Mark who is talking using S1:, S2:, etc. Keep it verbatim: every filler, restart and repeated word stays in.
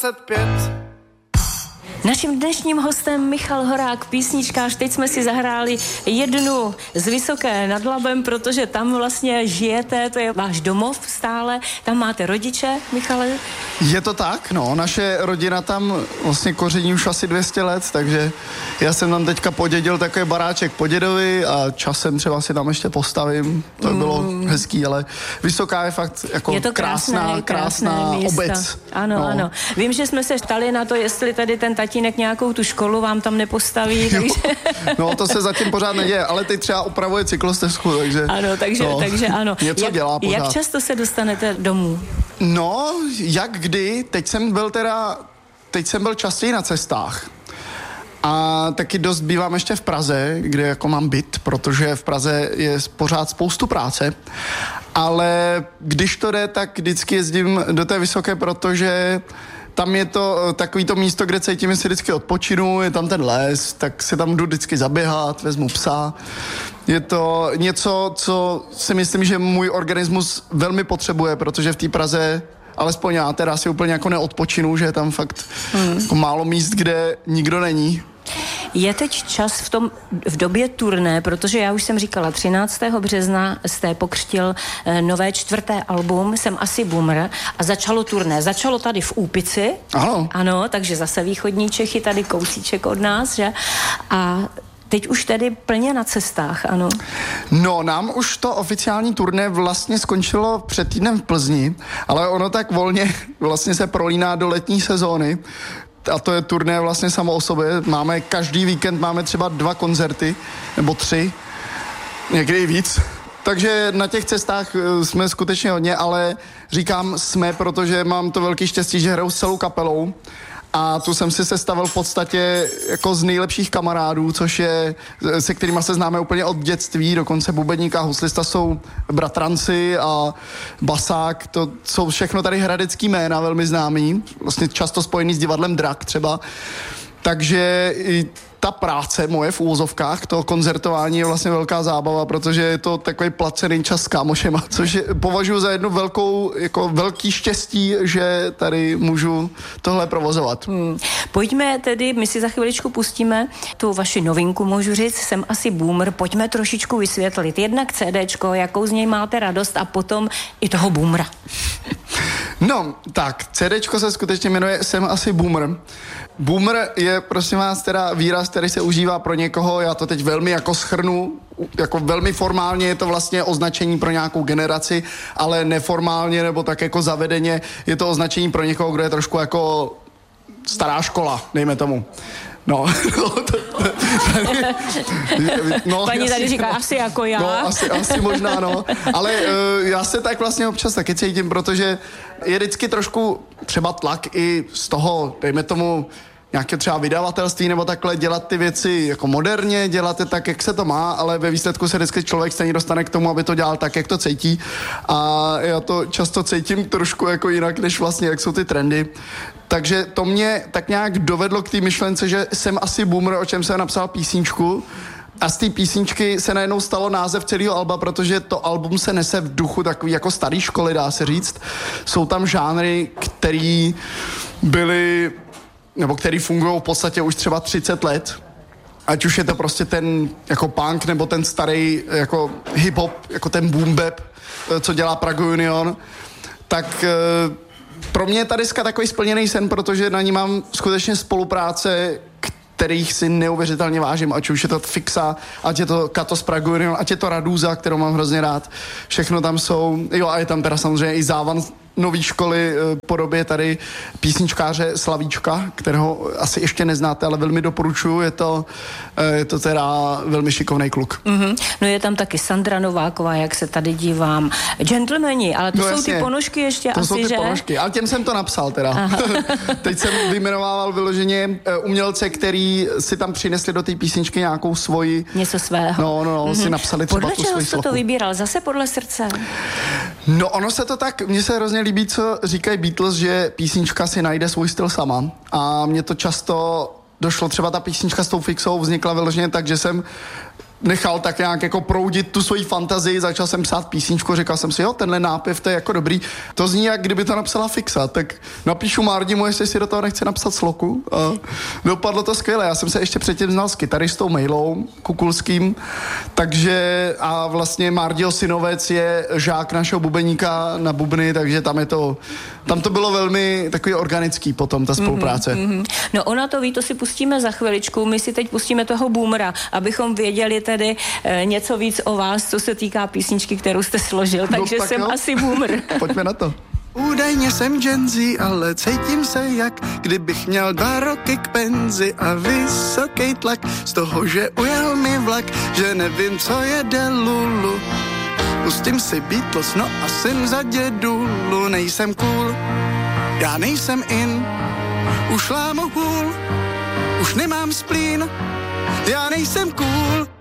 S1: dvacet pět.
S2: Naším dnešním hostem Michal Horák, písničkář. Teď jsme si zahráli jednu z Vysoké nad Labem, protože tam vlastně žijete, to je váš domov stále. Tam máte rodiče, Michale?
S1: Je to tak, no. Naše rodina tam vlastně koření už asi dvě stě let, takže já jsem tam teďka podědil takový baráček po dědovi a časem třeba si tam ještě postavím. To by bylo mm. hezký, ale Vysoká je fakt jako
S2: je to krásné,
S1: krásná, krásná obec.
S2: Ano,
S1: no.
S2: ano. Vím, že jsme se ptali na to, jestli tady ten tatínek nějakou tu školu vám tam nepostaví, takže...
S1: No, to se zatím pořád neděje, ale teď třeba upravuje cyklostezku, takže...
S2: Ano, takže,
S1: no,
S2: takže ano.
S1: Něco
S2: jak,
S1: dělá pořád.
S2: Jak často se dostanete domů?
S1: No, jak kdy, teď jsem byl teda, teď jsem byl častěji na cestách. A taky dost bývám ještě v Praze, kde jako mám byt, protože v Praze je pořád spoustu práce. Ale když to jde, tak vždycky jezdím do té Vysoké, protože tam je to takový to místo, kde cítím, že si vždycky odpočinu, je tam ten les, tak si tam jdu vždycky zaběhat, vezmu psa. Je to něco, co si myslím, že můj organismus velmi potřebuje, protože v té Praze, alespoň já teda si úplně jako neodpočinu, že je tam fakt hmm. jako málo míst, kde nikdo není.
S2: Je teď čas v tom, v době turné, protože já už jsem říkala, třináctého března jste pokřtil eh, nové čtvrté album, Jsem asi boomer, a začalo turné. Začalo tady v Úpici.
S1: Ano.
S2: Ano, takže zase východní Čechy, tady kousíček od nás, že? A teď už tedy plně na cestách, ano.
S1: No, nám už to oficiální turné vlastně skončilo před týdnem v Plzni, ale ono tak volně vlastně se prolíná do letní sezóny. A to je turné vlastně samo o sobě. Máme každý víkend máme třeba dva koncerty, nebo tři, někdy i víc. Takže na těch cestách jsme skutečně hodně, ale říkám jsme, protože mám to velký štěstí, že hraju s celou kapelou. A tu jsem si sestavil v podstatě jako z nejlepších kamarádů, což je, se kterýma se známe úplně od dětství, dokonce bubeník a huslista jsou bratranci a basák, to jsou všechno tady hradecký jména, velmi známý, vlastně často spojený s divadlem Drak třeba. Takže i ta práce moje v úvozovkách, to koncertování je vlastně velká zábava, protože je to takový placený čas s kámošema, což je, považuji za jednu velkou, jako velký štěstí, že tady můžu tohle provozovat.
S2: Hmm. Pojďme tedy, my si za chviličku pustíme tu vaši novinku, můžu říct, Jsem asi boomer, pojďme trošičku vysvětlit. Jednak CDčko, jakou z něj máte radost a potom i toho boomera.
S1: No, tak, CDčko se skutečně jmenuje Jsem asi boomer. Boomer je, prosím vás, teda výraz, který se užívá pro někoho, já to teď velmi jako shrnu, jako velmi formálně je to vlastně označení pro nějakou generaci, ale neformálně nebo tak jako zavedeně je to označení pro někoho, kdo je trošku jako stará škola, dejme tomu. No, no, to, to, tady,
S2: no paní tady říká, no, asi jako já.
S1: No, asi, asi možná, no. Ale uh, já se tak vlastně občas taky cítím, protože je vždycky trošku třeba tlak i z toho, dejme tomu, nějaké třeba vydavatelství nebo takhle dělat ty věci jako moderně, dělat je tak, jak se to má, ale ve výsledku se vždycky člověk stejně dostane k tomu, aby to dělal tak, jak to cítí. A já to často cítím trošku jako jinak, než vlastně, jak jsou ty trendy. Takže to mě tak nějak dovedlo k té myšlence, že jsem asi boomer, o čem jsem napsal písničku. A z té písničky se najednou stalo název celého alba, protože to album se nese v duchu takový jako starý školy, dá se říct. Jsou tam žánry, který byly, nebo který fungují v podstatě už třeba třicet let. Ať už je to prostě ten jako punk, nebo ten starý jako hip-hop, jako ten boom bap, co dělá Prague Union. Tak pro mě je ta deska takový splněný sen, protože na ní mám skutečně spolupráce, kterých si neuvěřitelně vážím, ať už je to Fixa, ať je to Kato z Prague Union, ať je to Raduza, kterou mám hrozně rád. Všechno tam jsou, jo, a je tam teda samozřejmě i závan nový školy po době tady písničkáře Slavíčka, kterého asi ještě neznáte, ale velmi doporučuji, je to, je to teda velmi šikovný kluk.
S2: Mm-hmm. No je tam taky Sandra Nováková, jak se tady dívám. Gentlemani, ale to no jsou jasně, ty ponožky ještě
S1: to
S2: asi,
S1: jsou ty
S2: že?
S1: ponožky, ale těm jsem to napsal teda. Teď jsem vyjmenovával vyloženě umělce, který si tam přinesli do té písničky nějakou svoji...
S2: Něco svého.
S1: No, no, no, mm-hmm. si napsali třeba
S2: podle
S1: tu svoji
S2: sloku. Podle čeho jsi to vybíral? Zase podle srdce?
S1: No ono se to tak, mně se hrozně líbí, co říkají Beatles, že písnička si najde svůj styl sama. A mně to často došlo, třeba ta písnička s tou Fixou vznikla vyloženě tak, že jsem nechal tak nějak jako proudit tu svoji fantazii, začal jsem psát písničku, říkal jsem si, jo, tenhle nápěv, to je jako dobrý. To zní, jak kdyby to napsala Fixa, tak napíšu Mardimu, jestli si do toho nechce napsat sloku. A dopadlo to skvěle. Já jsem se ještě předtím znal s kytaristou Mejlou Kukulským, takže a vlastně Mardio synovec je žák našeho bubeníka na bubny, takže tam je to, tam to bylo velmi takový organický potom, ta spolupráce. Mm-hmm.
S2: No ona to ví, to si pustíme za chviličku, my si teď pustíme toho Boomera, abychom věděli tedy e, něco víc o vás, co se týká písničky, kterou jste složil, takže no, tak jsem jo. asi Boomer.
S1: Pojďme na to.
S3: Údajně jsem Gen Z, ale cítím se jak kdybych měl dva roky k penzi a vysoký tlak z toho, že ujel mi vlak, že nevím, co jede lulu. Pustím si Beatles, no a jsem za dědulu, nejsem cool, já nejsem in, už lámu hůl, už nemám splín, já nejsem cool.